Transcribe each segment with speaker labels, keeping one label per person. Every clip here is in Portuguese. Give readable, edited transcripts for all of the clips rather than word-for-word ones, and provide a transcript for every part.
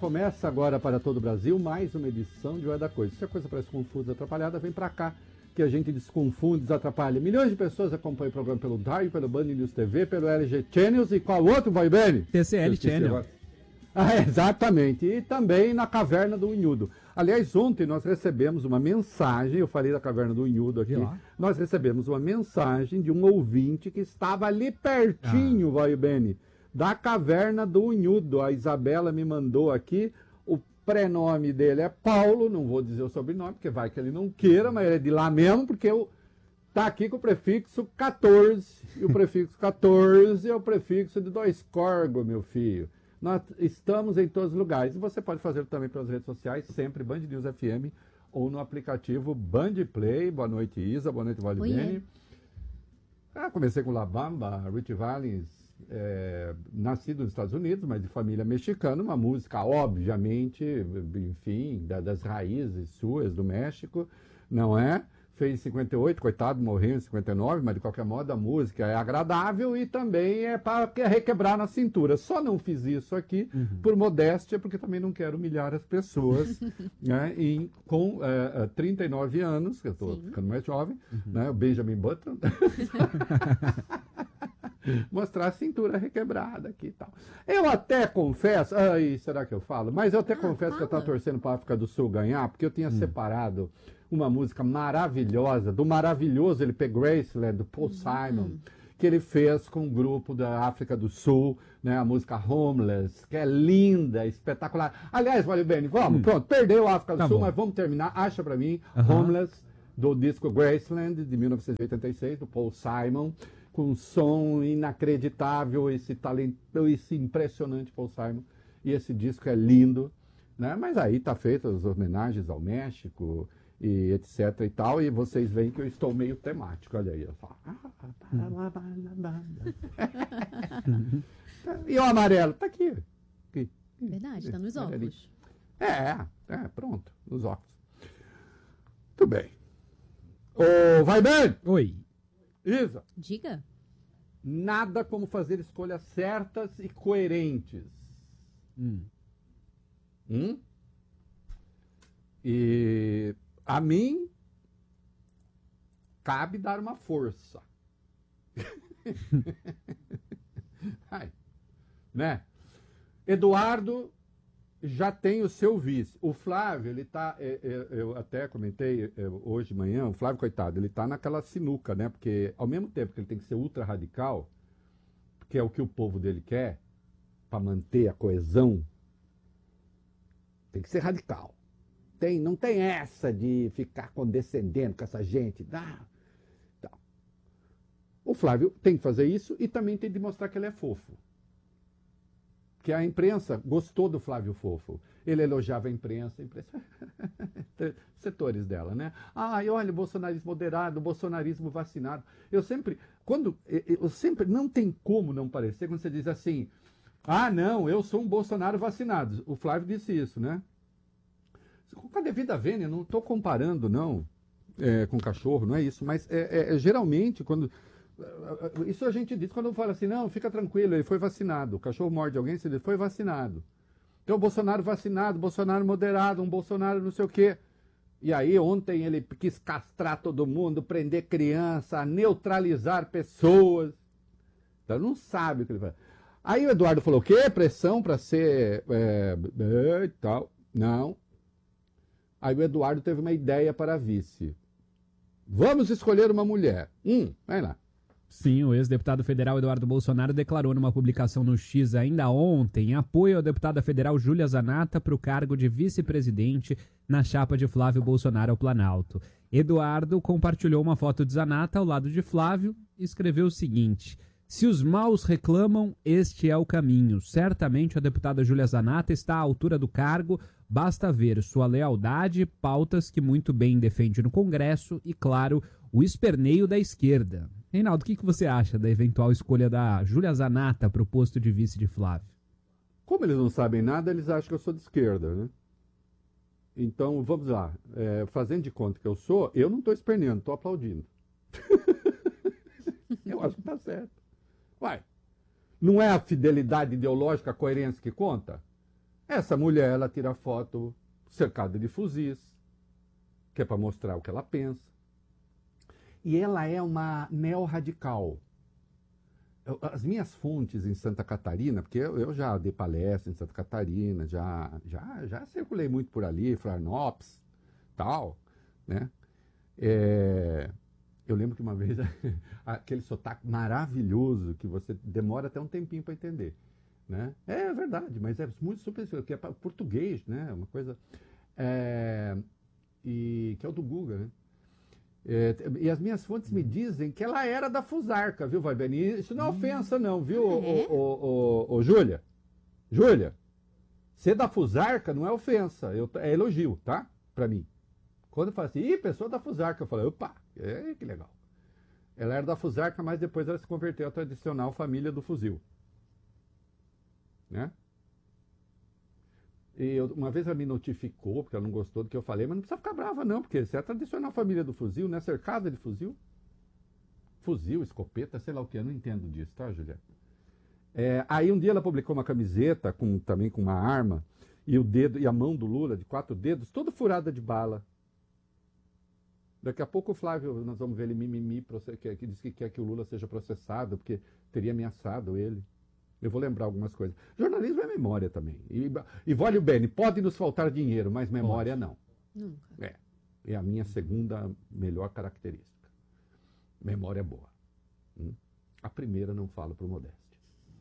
Speaker 1: Começa agora para todo o Brasil mais uma edição de Hora da Coisa. Se a coisa parece confusa, atrapalhada, vem pra cá que a gente desconfunde, desatrapalha. Milhões de pessoas acompanham o programa pelo DAI, pelo Band News TV, pelo LG Channels e qual outro, vai bem?
Speaker 2: TCL Channel.
Speaker 1: Exatamente. E também na Caverna do Unhudo. Aliás, ontem nós recebemos uma mensagem, eu falei da Caverna do Unhudo aqui, nós recebemos uma mensagem de um ouvinte que estava ali pertinho, vai bem, da Caverna do Unhudo. A Isabela me mandou aqui, o prenome dele é Paulo, não vou dizer o sobrenome, porque vai que ele não queira, mas ele é de lá mesmo, porque tá aqui com o prefixo 14, e o prefixo 14 é o prefixo de 2 corgos, meu filho. Nós estamos em todos os lugares, e você pode fazer também pelas redes sociais, sempre Band News FM, ou no aplicativo Band Play. Boa noite, Isa, boa noite, Vale Bene. Comecei com La Bamba, Rich Valens, nascido nos Estados Unidos, mas de família mexicana, uma música, obviamente, enfim, das raízes suas do México, não é? Fez em 58, coitado, morreu em 59, mas de qualquer modo a música é agradável e também é para requebrar na cintura. Só não fiz isso aqui por modéstia, porque também não quero humilhar as pessoas, né? E com 39 anos, que eu estou ficando mais jovem, né? O Benjamin Button, mostrar a cintura requebrada aqui e tal. Eu até confesso, será que eu falo? Mas eu até confesso que eu estava torcendo para a África do Sul ganhar, porque eu tinha separado uma música maravilhosa, do maravilhoso LP Graceland, do Paul Simon, que ele fez com um grupo da África do Sul, né, a música Homeless, que é linda, espetacular. Aliás, Vale Bene, vamos, pronto, perdeu a África do Sul, mas vamos terminar, acha pra mim, Homeless, do disco Graceland, de 1986, do Paul Simon, com um som inacreditável, esse talento, esse impressionante Paul Simon, e esse disco é lindo, né, mas aí tá feito as homenagens ao México, e etc e tal, e vocês veem que eu estou meio temático, olha aí, eu falo. E o amarelo, tá aqui.
Speaker 3: Verdade, tá nos óculos.
Speaker 1: Pronto, nos óculos. Muito bem. Vai bem?
Speaker 2: Oi.
Speaker 1: Isa.
Speaker 3: Diga.
Speaker 1: Nada como fazer escolhas certas e coerentes. E a mim, cabe dar uma força. Né? Eduardo já tem o seu vice. O Flávio, ele tá, eu até comentei hoje de manhã, o Flávio, coitado, ele tá naquela sinuca, né? Porque ao mesmo tempo que ele tem que ser ultra radical, que é o que o povo dele quer, para manter a coesão, tem que ser radical. Não tem essa de ficar condescendendo com essa gente. O Flávio tem que fazer isso e também tem de mostrar que ele é fofo. Porque a imprensa gostou do Flávio fofo. Ele elogiava a imprensa setores dela, né? Olha, o bolsonarismo moderado, o bolsonarismo vacinado. Eu sempre, não tem como não parecer quando você diz assim, não, eu sou um Bolsonaro vacinado. O Flávio disse isso, né? Com a devida vênia, não estou comparando, não, com cachorro, não é isso, mas geralmente, quando... Isso a gente diz quando fala assim, não, fica tranquilo, ele foi vacinado. O cachorro morde alguém, você diz, foi vacinado. Então, o Bolsonaro vacinado, Bolsonaro moderado, um Bolsonaro não sei o quê. E aí, ontem ele quis castrar todo mundo, prender criança, neutralizar pessoas. Então, não sabe o que ele faz. Aí o Eduardo falou, o quê? Pressão para ser... e tal. Não. Aí o Eduardo teve uma ideia para a vice. Vamos escolher uma mulher. Vai lá.
Speaker 2: Sim, o ex-deputado federal Eduardo Bolsonaro declarou numa publicação no X ainda ontem apoio à deputada federal Júlia Zanatta para o cargo de vice-presidente na chapa de Flávio Bolsonaro ao Planalto. Eduardo compartilhou uma foto de Zanatta ao lado de Flávio e escreveu o seguinte: se os maus reclamam, este é o caminho. Certamente a deputada Júlia Zanatta está à altura do cargo, basta ver sua lealdade, pautas que muito bem defende no Congresso e, claro, o esperneio da esquerda. Reinaldo, o que você acha da eventual escolha da Júlia Zanatta para o posto de vice de Flávio?
Speaker 1: Como eles não sabem nada, eles acham que eu sou de esquerda, né? Então, vamos lá. Fazendo de conta que eu sou, eu não estou esperneando, estou aplaudindo. Eu acho que está certo. Não é a fidelidade ideológica, a coerência que conta? Essa mulher, ela tira foto cercada de fuzis, que é para mostrar o que ela pensa. E ela é uma neo-radical. As minhas fontes em Santa Catarina, porque eu já dei palestra em Santa Catarina, já circulei muito por ali, Florianópolis, tal, né? Eu lembro que uma vez, aquele sotaque maravilhoso, que você demora até um tempinho para entender, né? É verdade, mas é muito super, que é português, né? Uma coisa, que é o do Guga, né? E as minhas fontes me dizem que ela era da Fusarca, viu, Vaibeni? Isso não é ofensa, não, viu, Júlia? Júlia, ser da Fusarca não é ofensa, é elogio, tá? Pra mim. Quando eu falo assim, pessoa da Fusarca, eu falo, opa, que legal. Ela era da Fusarca, mas depois ela se converteu à tradicional família do fuzil. Né? E uma vez ela me notificou, porque ela não gostou do que eu falei, mas não precisa ficar brava não, porque você é a tradicional família do fuzil, né? Cercada de fuzil. Fuzil, escopeta, sei lá o que, eu não entendo disso, tá, Juliana? Aí um dia ela publicou uma camiseta, também com uma arma, e o dedo e a mão do Lula, de 4 dedos, toda furada de bala. Daqui a pouco o Flávio, nós vamos ver ele mimimi, que diz que quer que o Lula seja processado, porque teria ameaçado ele. Eu vou lembrar algumas coisas. Jornalismo é memória também. E vale o bem, pode nos faltar dinheiro, mas memória não.
Speaker 3: Nunca.
Speaker 1: É a minha segunda melhor característica. Memória boa. A primeira não falo por modéstia.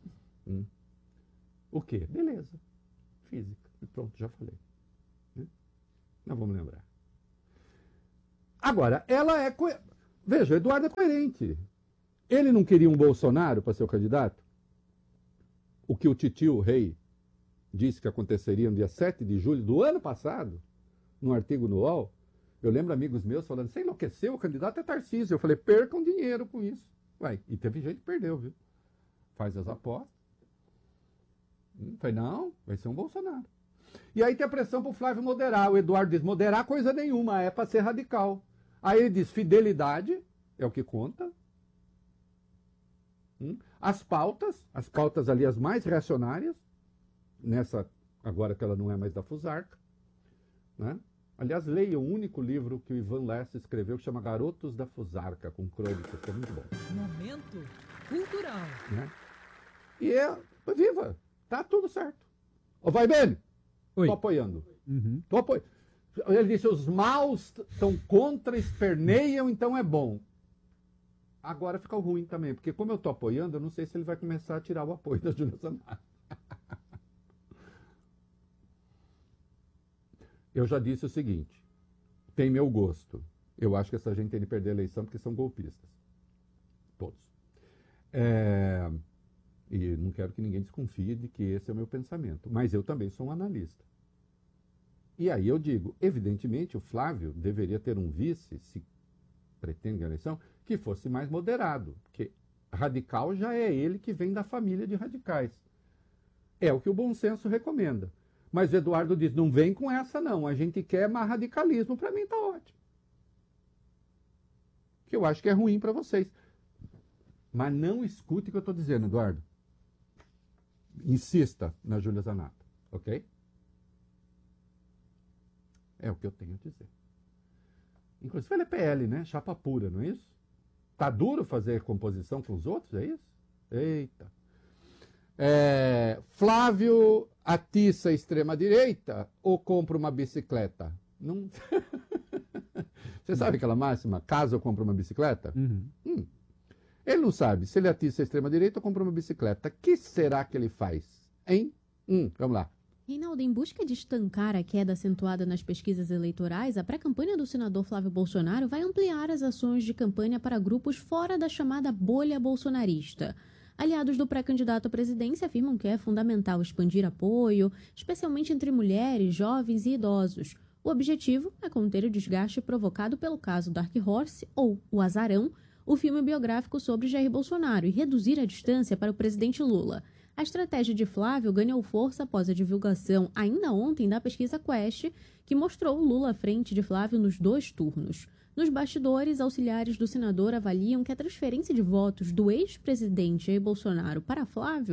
Speaker 1: O quê? Beleza. Física. E pronto, já falei. Não vamos lembrar. Agora, ela é... Veja, o Eduardo é coerente. Ele não queria um Bolsonaro para ser o candidato? O que o titio Rei disse que aconteceria no dia 7 de julho do ano passado, num artigo no UOL, eu lembro amigos meus falando, você enlouqueceu, o candidato é Tarcísio. Eu falei, percam dinheiro com isso. E teve gente que perdeu, viu? Faz as apostas. Falei, não, vai ser um Bolsonaro. E aí tem a pressão para o Flávio moderar. O Eduardo diz, moderar coisa nenhuma, é para ser radical. Aí ele diz, fidelidade é o que conta. As pautas ali as mais reacionárias, nessa, agora que ela não é mais da Fusarca, né? Aliás, leia o único livro que o Ivan Lessa escreveu, que chama Garotos da Fusarca, com crônicas, que é muito bom.
Speaker 4: Momento cultural.
Speaker 1: Né? E viva, tá tudo certo. Vai bem? Tô apoiando. Tô apoiando. Ele disse, os maus estão contra, esperneiam, então é bom. Agora fica ruim também, porque como eu estou apoiando, eu não sei se ele vai começar a tirar o apoio da Júlia Zanata. Eu já disse o seguinte, tem meu gosto. Eu acho que essa gente tem de perder a eleição porque são golpistas. Todos. E não quero que ninguém desconfie de que esse é o meu pensamento. Mas eu também sou um analista. E aí eu digo, evidentemente o Flávio deveria ter um vice, se pretende a eleição, que fosse mais moderado, porque radical já é ele que vem da família de radicais. É o que o bom senso recomenda. Mas o Eduardo diz, não vem com essa não, a gente quer mais radicalismo, para mim está ótimo. Que eu acho que é ruim para vocês. Mas não escute o que eu estou dizendo, Eduardo. Insista na Júlia Zanata, ok? É o que eu tenho a dizer. Inclusive ele é PL, né? Chapa pura, não é isso? Tá duro fazer composição com os outros, é isso? Eita. Flávio atiça a extrema-direita ou compra uma bicicleta? Não... Você sabe aquela máxima? Caso eu compre uma bicicleta? Ele não sabe. Se ele atiça a extrema-direita ou compra uma bicicleta, o que será que ele faz? Hein? Vamos lá.
Speaker 3: Reinaldo, em busca de estancar a queda acentuada nas pesquisas eleitorais, a pré-campanha do senador Flávio Bolsonaro vai ampliar as ações de campanha para grupos fora da chamada bolha bolsonarista. Aliados do pré-candidato à presidência afirmam que é fundamental expandir apoio, especialmente entre mulheres, jovens e idosos. O objetivo é conter o desgaste provocado pelo caso Dark Horse, ou O Azarão, o filme biográfico sobre Jair Bolsonaro, e reduzir a distância para o presidente Lula. A estratégia de Flávio ganhou força após a divulgação, ainda ontem, da pesquisa Quest, que mostrou Lula à frente de Flávio nos 2 turnos. Nos bastidores, auxiliares do senador avaliam que a transferência de votos do ex-presidente Jair Bolsonaro para Flávio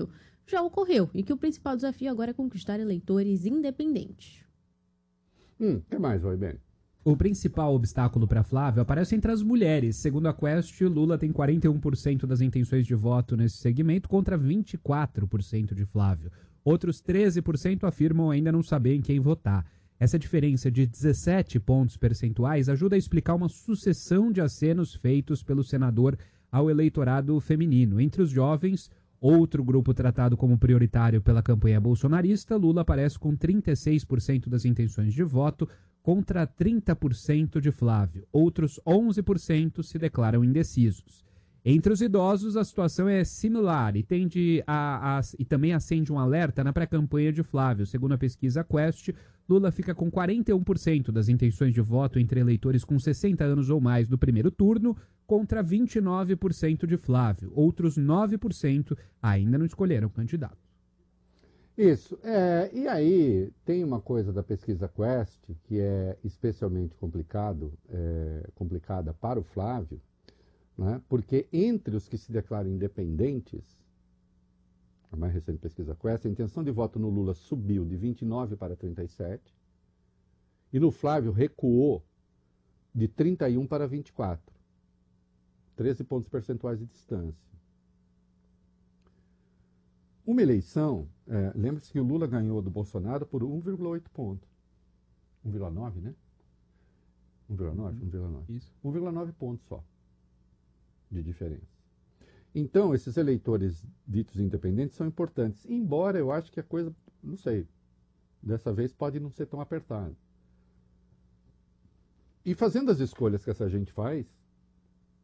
Speaker 3: já ocorreu e que o principal desafio agora é conquistar eleitores independentes.
Speaker 1: O que mais, Roibem?
Speaker 2: O principal obstáculo para Flávio aparece entre as mulheres. Segundo a Quest, Lula tem 41% das intenções de voto nesse segmento contra 24% de Flávio. Outros 13% afirmam ainda não saber em quem votar. Essa diferença de 17 pontos percentuais ajuda a explicar uma sucessão de acenos feitos pelo senador ao eleitorado feminino. Entre os jovens, outro grupo tratado como prioritário pela campanha bolsonarista, Lula aparece com 36% das intenções de voto contra 30% de Flávio. Outros 11% se declaram indecisos. Entre os idosos, a situação é similar e também acende um alerta na pré-campanha de Flávio. Segundo a pesquisa Quest, Lula fica com 41% das intenções de voto entre eleitores com 60 anos ou mais do primeiro turno, contra 29% de Flávio. Outros 9% ainda não escolheram candidato.
Speaker 1: Isso. E aí tem uma coisa da pesquisa Quest que é especialmente complicada para o Flávio, né? Porque entre os que se declaram independentes, a mais recente pesquisa Quest, a intenção de voto no Lula subiu de 29 para 37 e no Flávio recuou de 31 para 24. 13 pontos percentuais de distância. Uma eleição, lembre-se que o Lula ganhou do Bolsonaro por 1,8 pontos. 1,9, né? 1,9?
Speaker 2: Isso.
Speaker 1: 1,9 pontos só de diferença. Então, esses eleitores ditos independentes são importantes, embora eu acho que a coisa, não sei, dessa vez pode não ser tão apertada. E fazendo as escolhas que essa gente faz,